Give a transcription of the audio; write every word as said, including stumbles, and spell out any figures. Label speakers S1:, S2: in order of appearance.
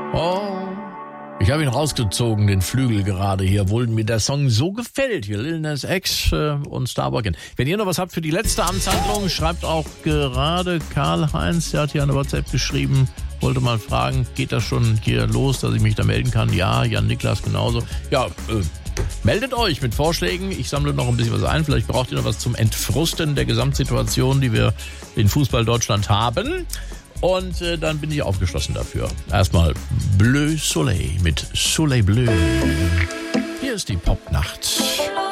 S1: Oh, ich habe ihn rausgezogen, den Flügel gerade hier, obwohl mir der Song so gefällt. Hier Lil Nas X äh, und Starbucks. Wenn ihr noch was habt für die letzte Amtshandlung, schreibt auch gerade Karl-Heinz, der hat hier eine WhatsApp geschrieben, wollte mal fragen, geht das schon hier los, dass ich mich da melden kann? Ja, Jan Niklas genauso. Ja, äh, meldet euch mit Vorschlägen. Ich sammle noch ein bisschen was ein. Vielleicht braucht ihr noch was zum Entfrusten der Gesamtsituation, die wir in Fußball Deutschland haben. Und äh, dann bin ich aufgeschlossen dafür. Erstmal Bleu Soleil mit Soleil Bleu. Hier ist die Popnacht.